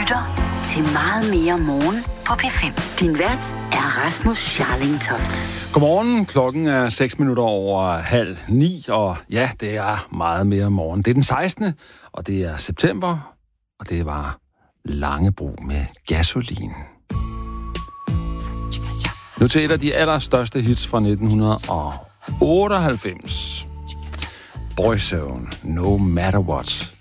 lytter til Meget mere morgen på P5. Din vært er Rasmus Scharling-Toft. Godmorgen. Klokken er 8:06, og ja, det er meget mere morgen. Det er den 16., og det er september, og det var Langebro med Gasolin. Nu til et af de allerstørste hits fra 1998. Boyzone, No Matter What.